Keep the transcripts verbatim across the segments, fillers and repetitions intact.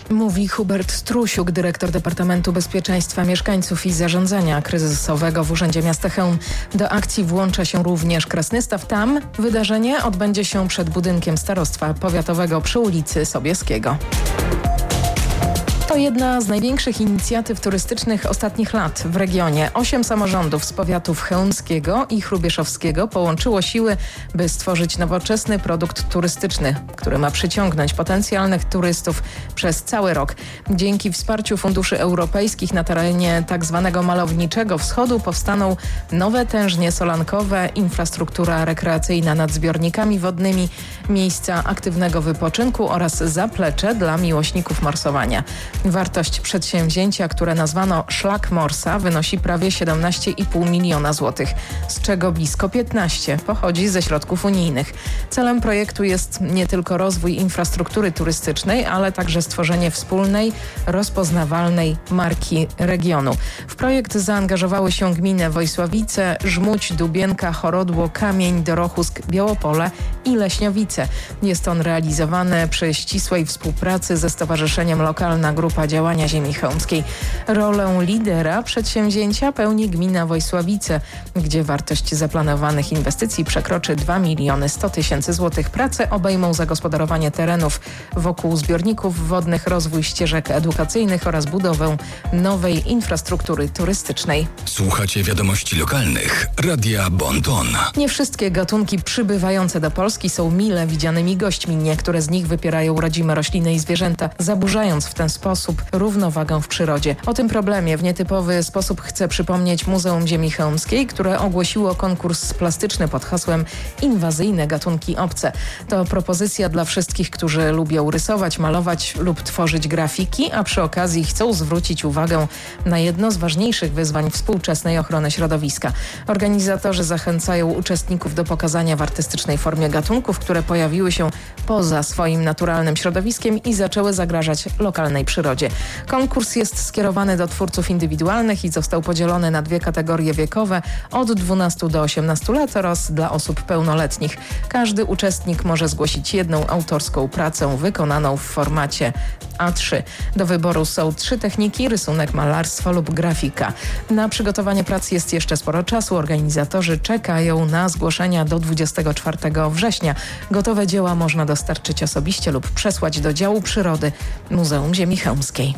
Mówi Hubert Strusiuk, dyrektor Departamentu Bezpieczeństwa Mieszkańców i Zarządzania Kryzysowego w Urzędzie Miasta Chełm. Do akcji włącza się również Krasnystaw. Tam wydarzenie odbędzie się przed budynkiem Starostwa Powiatowego przy ulicy Sobieskiego. To jedna z największych inicjatyw turystycznych ostatnich lat w regionie. Osiem samorządów z powiatów chełmskiego i hrubieszowskiego połączyło siły, by stworzyć nowoczesny produkt turystyczny, który ma przyciągnąć potencjalnych turystów przez cały rok. Dzięki wsparciu funduszy europejskich na terenie tzw. Malowniczego Wschodu powstaną nowe tężnie solankowe, infrastruktura rekreacyjna nad zbiornikami wodnymi, miejsca aktywnego wypoczynku oraz zaplecze dla miłośników morsowania. Wartość przedsięwzięcia, które nazwano Szlak Morsa, wynosi prawie siedemnaście i pół miliona złotych, z czego blisko piętnaście pochodzi ze środków unijnych. Celem projektu jest nie tylko rozwój infrastruktury turystycznej, ale także stworzenie wspólnej, rozpoznawalnej marki regionu. W projekt zaangażowały się gminy Wojsławice, Żmudź, Dubienka, Chorodło, Kamień, Dorochusk, Białopole i Leśniowice. Jest on realizowany przy ścisłej współpracy ze Stowarzyszeniem Lokalna Grupa Działania Ziemi Chełmskiej. Rolę lidera przedsięwzięcia pełni gmina Wojsławice, gdzie wartość zaplanowanych inwestycji przekroczy dwa miliony sto tysięcy złotych. Prace obejmą zagospodarowanie terenów wokół zbiorników wodnych, rozwój ścieżek edukacyjnych oraz budowę nowej infrastruktury turystycznej. Słuchacie wiadomości lokalnych. Radia Bon Ton. Nie wszystkie gatunki przybywające do Polski są mile widzianymi gośćmi. Niektóre z nich wypierają rodzime rośliny i zwierzęta, zaburzając w ten sposób równowagę w przyrodzie. O tym problemie w nietypowy sposób chce przypomnieć Muzeum Ziemi Chełmskiej, które ogłosiło konkurs plastyczny pod hasłem Inwazyjne gatunki obce. To propozycja dla wszystkich, którzy lubią rysować, malować lub tworzyć grafiki, a przy okazji chcą zwrócić uwagę na jedno z ważniejszych wyzwań współczesnej ochrony środowiska. Organizatorzy zachęcają uczestników do pokazania w artystycznej formie gatunków, które pojawiły się poza swoim naturalnym środowiskiem i zaczęły zagrażać lokalnej przyrodzie. Konkurs jest skierowany do twórców indywidualnych i został podzielony na dwie kategorie wiekowe od dwunastu do osiemnastu lat oraz dla osób pełnoletnich. Każdy uczestnik może zgłosić jedną autorską pracę wykonaną w formacie A trzy. Do wyboru są trzy techniki: rysunek, malarstwo lub grafika. Na przygotowanie prac jest jeszcze sporo czasu. Organizatorzy czekają na zgłoszenia do dwudziestego czwartego września. Gotowe dzieła można dostarczyć osobiście lub przesłać do działu przyrody Muzeum Ziemi Chełmskiej.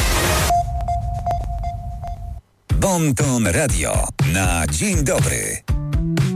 Bon Ton Radio na dzień dobry.